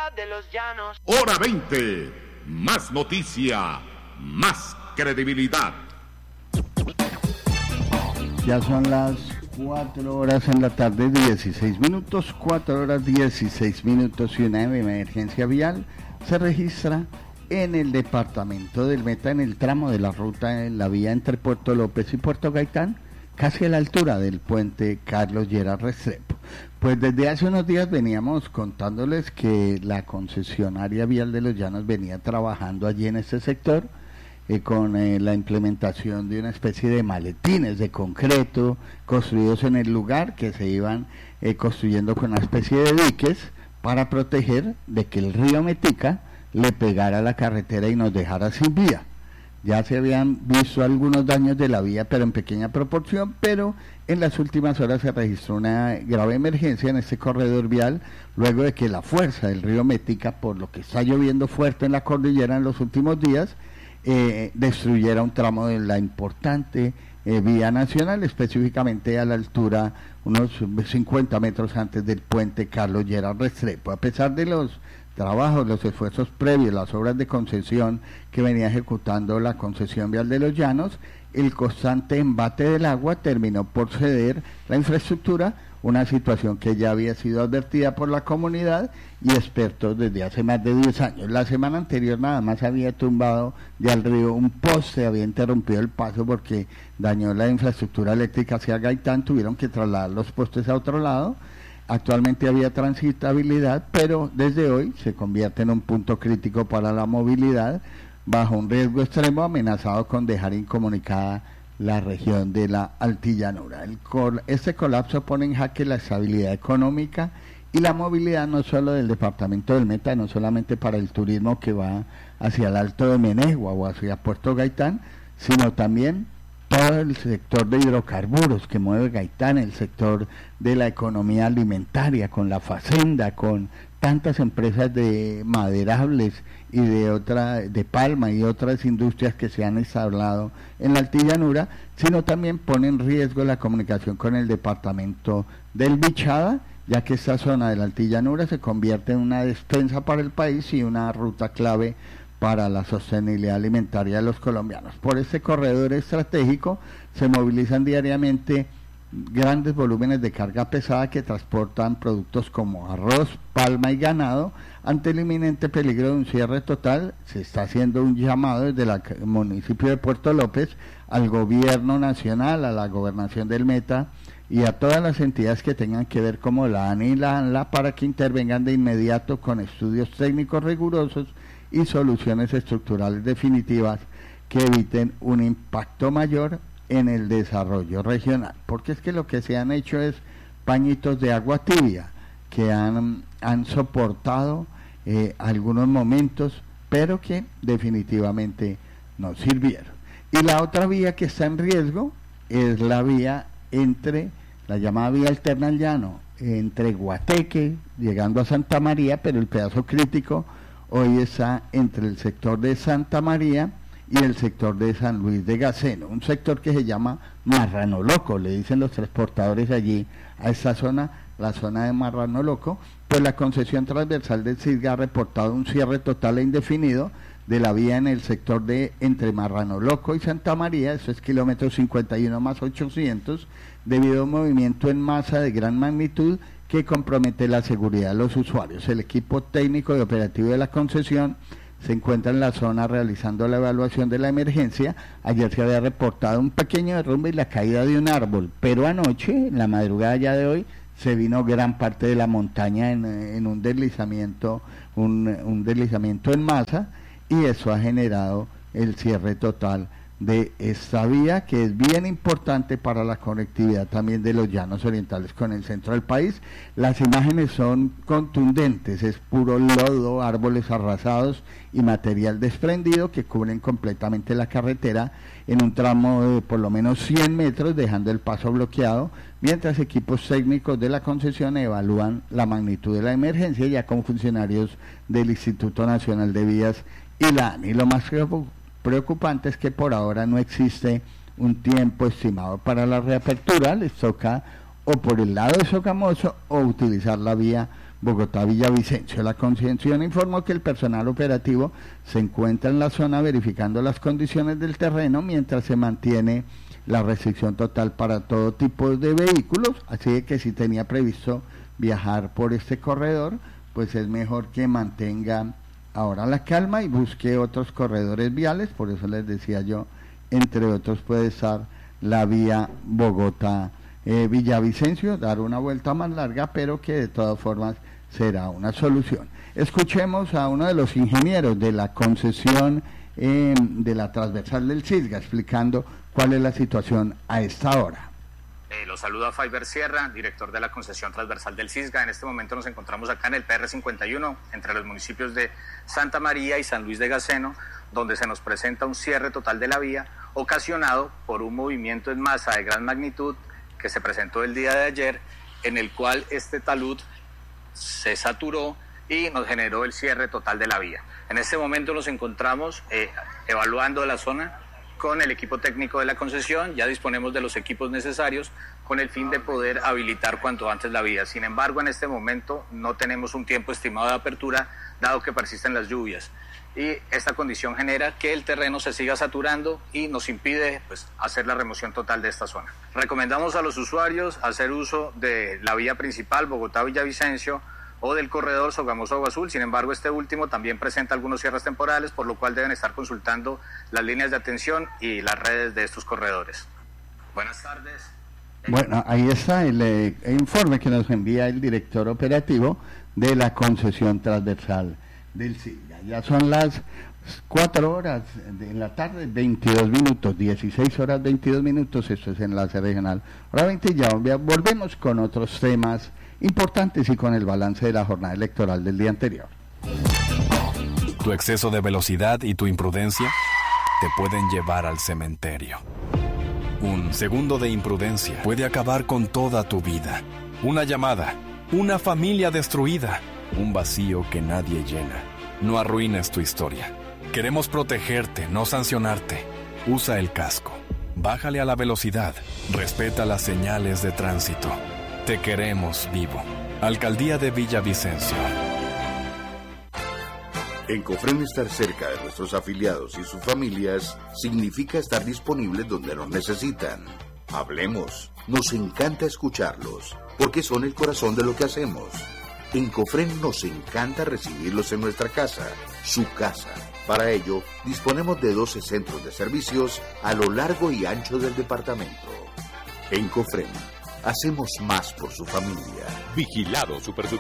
de los llanos. Hora 20. Más noticia, más credibilidad. Ya son las 4 horas en la tarde, 16 minutos, 4 horas 16 minutos y una emergencia vial se registra en el departamento del Meta, en el tramo de la ruta en la vía entre Puerto López y Puerto Gaitán, casi a la altura del puente Carlos Lleras Restrepo. Pues desde hace unos días veníamos contándoles que la concesionaria vial de los Llanos venía trabajando allí en este sector con la implementación de una especie de maletines de concreto construidos en el lugar, que se iban construyendo con una especie de diques para proteger de que el río Metica le pegara a la carretera y nos dejara sin vía. Ya se habían visto algunos daños de la vía, pero en pequeña proporción, pero en las últimas horas se registró una grave emergencia en este corredor vial, luego de que la fuerza del río Metica, por lo que está lloviendo fuerte en la cordillera en los últimos días, destruyera un tramo de la importante vía nacional, específicamente a la altura, unos 50 metros antes del puente Carlos Lleras Restrepo. A pesar de los trabajos, los esfuerzos previos, las obras de concesión que venía ejecutando la concesión vial de los Llanos, el constante embate del agua terminó por ceder la infraestructura, una situación que ya había sido advertida por la comunidad y expertos desde hace más de 10 años. La semana anterior nada más había tumbado ya el río un poste, había interrumpido el paso porque dañó la infraestructura eléctrica hacia Gaitán, tuvieron que trasladar los postes a otro lado. Actualmente había transitabilidad, pero desde hoy se convierte en un punto crítico para la movilidad, bajo un riesgo extremo, amenazado con dejar incomunicada la región de la altillanura. Este colapso pone en jaque la estabilidad económica y la movilidad no solo del departamento del Meta, no solamente para el turismo que va hacia el Alto de Menegua o hacia Puerto Gaitán, sino también todo el sector de hidrocarburos que mueve Gaitán, el sector de la economía alimentaria, con la facenda, con tantas empresas de maderables y de palma y otras industrias que se han instalado en la altillanura, sino también pone en riesgo la comunicación con el departamento del Bichada, ya que esta zona de la altillanura se convierte en una despensa para el país y una ruta clave para la sostenibilidad alimentaria de los colombianos. Por este corredor estratégico se movilizan diariamente grandes volúmenes de carga pesada que transportan productos como arroz, palma y ganado. Ante el inminente peligro de un cierre total, se está haciendo un llamado desde el municipio de Puerto López al gobierno nacional, a la gobernación del Meta y a todas las entidades que tengan que ver como la ANI y la ANLA para que intervengan de inmediato con estudios técnicos rigurosos y soluciones estructurales definitivas que eviten un impacto mayor en el desarrollo regional, porque es que lo que se han hecho es pañitos de agua tibia que han soportado algunos momentos, pero que definitivamente no sirvieron. Y la otra vía que está en riesgo es la vía entre, la llamada vía alterna al llano, entre Guateque, llegando a Santa María, pero el pedazo crítico hoy está entre el sector de Santa María y el sector de San Luis de Gaceno, un sector que se llama Marrano Loco, le dicen los transportadores allí a esta zona, la zona de Marrano Loco. Pues la concesión transversal del SISGA ha reportado un cierre total e indefinido de la vía en el sector de entre Marrano Loco y Santa María, eso es kilómetro 51 más 800, debido a un movimiento en masa de gran magnitud que compromete la seguridad de los usuarios. El equipo técnico y operativo de la concesión se encuentra en la zona realizando la evaluación de la emergencia. Ayer se había reportado un pequeño derrumbe y la caída de un árbol, pero anoche, en la madrugada ya de hoy, se vino gran parte de la montaña en un deslizamiento, un deslizamiento en masa, y eso ha generado el cierre total de esta vía, que es bien importante para la conectividad también de los llanos orientales con el centro del país. Las imágenes son contundentes, es puro lodo, árboles arrasados y material desprendido que cubren completamente la carretera en un tramo de por lo menos 100 metros, dejando el paso bloqueado, mientras equipos técnicos de la concesión evalúan la magnitud de la emergencia, ya con funcionarios del Instituto Nacional de Vías y la ANI. Lo más preocupante es que por ahora no existe un tiempo estimado para la reapertura, les toca o por el lado de Sogamoso o utilizar la vía Bogotá-Villavicencio. La Concepción informó que el personal operativo se encuentra en la zona verificando las condiciones del terreno mientras se mantiene la restricción total para todo tipo de vehículos, así que si tenía previsto viajar por este corredor, pues es mejor que mantenga ahora la calma y busque otros corredores viales. Por eso les decía yo, entre otros puede estar la vía Bogotá-Villavicencio, dar una vuelta más larga, pero que de todas formas será una solución. Escuchemos a uno de los ingenieros de la concesión de la transversal del Cisga explicando cuál es la situación a esta hora. Los saluda Faiber Sierra, director de la concesión transversal del Cisga. En este momento nos encontramos acá en el PR51, entre los municipios de Santa María y San Luis de Gaceno, donde se nos presenta un cierre total de la vía, ocasionado por un movimiento en masa de gran magnitud que se presentó el día de ayer, en el cual este talud se saturó y nos generó el cierre total de la vía. En este momento nos encontramos evaluando la zona con el equipo técnico de la concesión. Ya disponemos de los equipos necesarios con el fin de poder habilitar cuanto antes la vía. Sin embargo, en este momento no tenemos un tiempo estimado de apertura, dado que persisten las lluvias. Y esta condición genera que el terreno se siga saturando y nos impide hacer la remoción total de esta zona. Recomendamos a los usuarios hacer uso de la vía principal Bogotá-Villavicencio o del corredor Sogamoso-Agua Azul. Sin embargo, este último también presenta algunos cierres temporales, por lo cual deben estar consultando las líneas de atención y las redes de estos corredores. Buenas tardes. Bueno, ahí está el informe que nos envía el director operativo de la concesión transversal del Cisga. Ya son las 4 horas de la tarde, 22 minutos, 16 horas 22 minutos, esto es Enlace Regional. Ahora 20 ya volvemos con otros temas importantes y con el balance de la jornada electoral del día anterior. Tu exceso de velocidad y tu imprudencia te pueden llevar al cementerio. Un segundo de imprudencia puede acabar con toda tu vida. Una llamada, una familia destruida, un vacío que nadie llena. No arruines tu historia. Queremos protegerte, no sancionarte. Usa el casco. Bájale a la velocidad. Respeta las señales de tránsito. Te queremos vivo. Alcaldía de Villavicencio. En Cofren, estar cerca de nuestros afiliados y sus familias significa estar disponibles donde nos necesitan. Hablemos. Nos encanta escucharlos, porque son el corazón de lo que hacemos. En Cofren nos encanta recibirlos en nuestra casa, su casa. Para ello, disponemos de 12 centros de servicios a lo largo y ancho del departamento. En Cofren, hacemos más por su familia. Vigilado Super